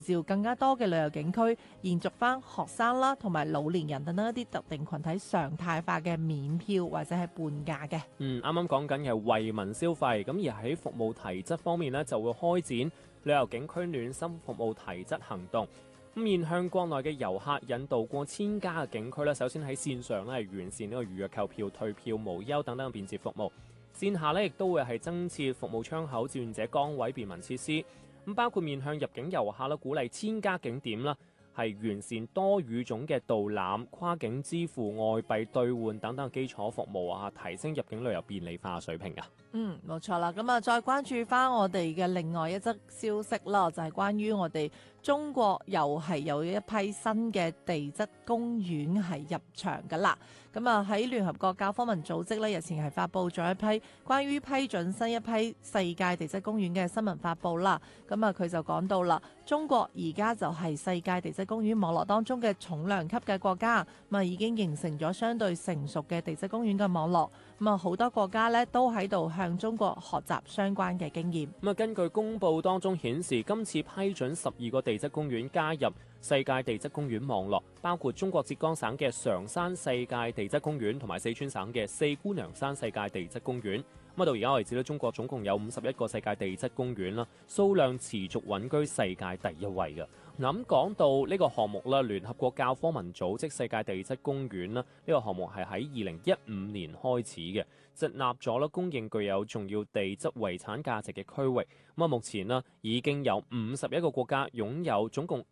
召更加多嘅旅遊景區，延續翻學生啦同埋老年人等等一啲特定群體常態化嘅免票或者係半價嘅。 啱啱講緊嘅係惠民消費，咁而喺服務提質方面呢，就會開展旅遊景區暖心服務提質行動。面向國內嘅遊客，引導過千家嘅景區咧，首先喺線上咧係完善呢個預約購票、退票無憂等等嘅便捷服務。線下咧亦都會係增設服務窗口、志願者崗位、便民設施。咁包括面向入境遊客啦，鼓勵千家景點啦，係完善多語種嘅導覽、跨境支付、外幣兌換等等嘅基礎服務啊，提升入境旅遊便利化水平㗎。 冇錯啦。咁啊，再關注翻我哋嘅另外一則消息啦，就係關於我哋中國又係有一批新嘅地質公園係入場㗎啦。咁啊，喺聯合國教科文組織咧，日前係發布咗一批關於批准新一批世界地質公園嘅新聞發布啦。咁啊，佢就講到啦，中國而家就係世界地質公園網絡當中嘅重量級嘅國家，咁啊已經形成咗相對成熟嘅地質公園嘅網絡。咁啊，好多國家咧都喺度向中國學習相關嘅經驗。 咁啊，根據公佈當中顯示，今次批准12個地質公園加入世界地質公園網絡，包括中國浙江省嘅常山世界地質公園同埋四川省嘅四姑娘山世界地質公園。咁到而家為止咧，中國總共有51個世界地質公園啦，數量持續穩居世界第1位嘅。咁講到呢個項目啦，聯合國教科文組織世界地質公園啦，呢個項目係喺2015年開始嘅，設立咗啦公認具有重要地質遺產價值嘅區域。咁啊，目前呢已經有51個國家擁有總共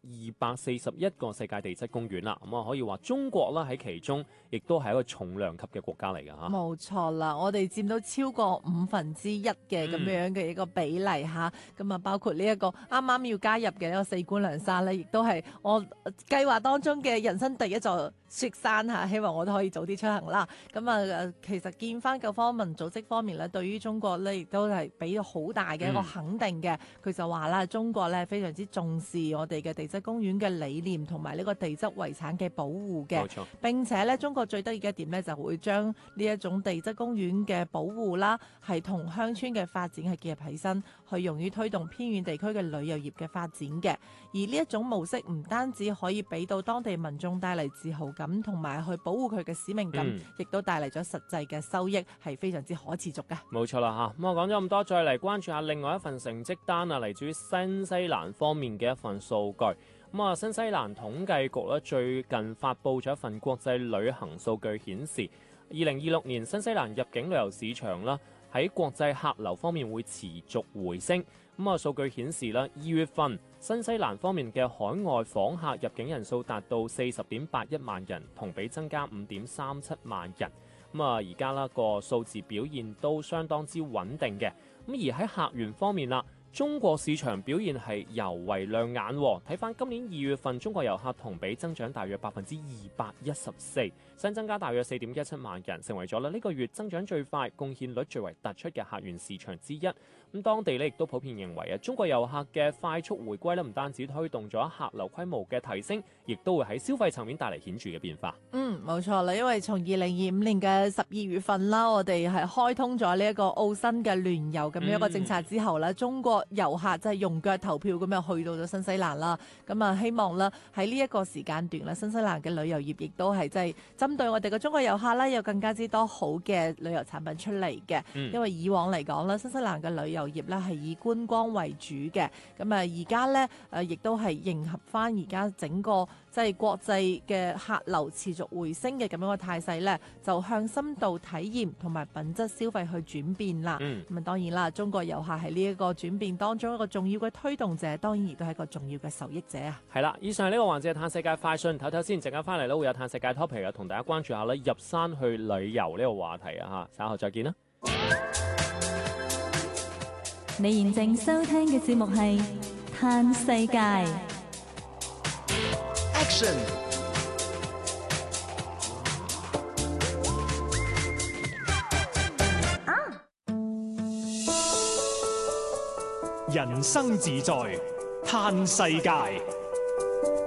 241個世界地質公園啦。咁啊，可以話中國啦喺其中，亦都係一個重量級嘅國家嚟㗎嚇。 冇錯啦，我哋佔到超過1/5嘅咁樣嘅一個比例嚇。咁啊，包括呢一個啱啱要加入嘅呢個四姑娘山咧，亦都係我計劃當中嘅人生第一座雪山嚇。希望我都可以早啲出行啦。咁啊，其實見翻教科文組織方面咧，對於中國咧亦都係俾咗好大嘅一個肯定嘅。佢就話啦，中國咧非常之重視我哋嘅地質公園嘅理念同埋呢個地質遺產嘅保護嘅。 冇錯。 並且咧，中國最得意嘅一點咧，就會將呢一種地質公園嘅保護啦，係同鄉村嘅發展係結合起身，去用於推動偏遠地區嘅旅遊業嘅發展嘅。而呢一種模式唔單止可以俾到當地民眾帶嚟自豪感，同埋去保護佢嘅使命感，亦都帶嚟咗實際嘅收益，係非常之可持續嘅。 冇錯啦嚇。咁我講咗咁多，再嚟關注下另外一份成績單啊，嚟自於新西蘭方面嘅一份數據。咁啊，新西蘭統計局咧最近發布咗一份國際旅行數據顯示，2026年新西蘭入境旅遊市場啦，喺國際客流方面會持續回升。咁啊，數據顯示啦，2月份新西蘭方面嘅海外訪客入境人數達到40.81萬人，同比增加5.37萬人。咁啊，而家啦個數字表現都相當之穩定嘅。咁而喺客源方面啦，中國市場表現係尤為亮眼。睇翻今年2月份中國遊客同比增長大約214%，新增加大約4.17萬人，成為咗呢個月增長最快、貢獻率最為突出嘅客源市場之一。咁當地亦都普遍認為中國遊客嘅快速回歸唔單止推動咗客流規模嘅提升，亦都會喺消費層面帶嚟顯著嘅變化。 冇錯啦，因為從2025年嘅12月份啦，我哋係開通咗呢一個澳新嘅聯遊咁樣一個政策之後咧，中國遊客就係用腳投票咁樣去到咗新西蘭啦。咁啊，希望啦喺呢一個時間段咧，新西蘭嘅旅遊業亦都係即係針對我哋嘅中國遊客啦，有更加之多好嘅旅遊產品出嚟嘅。因為以往嚟講咧，新西蘭嘅旅遊業咧係以觀光為主嘅。咁啊，而家咧亦都係迎合翻而家整個即係國際嘅客流持續回升嘅咁樣嘅態勢咧，就向深度體驗同埋品質消費去轉變啦。咁啊，當然啦，中國遊客喺呢一個轉變當中一個重要嘅推動者，當然亦都係一個重要嘅受益者啊。 係啦，以上呢個環節係探世界快訊，唞唞先，陣間翻嚟咧會有探世界 topic 啊，同大家關注下咧入山去旅遊呢個話題啊嚇，稍後再見啦。 你現正收聽嘅節目係探世界。 Action！ 人生自在，嘆世界。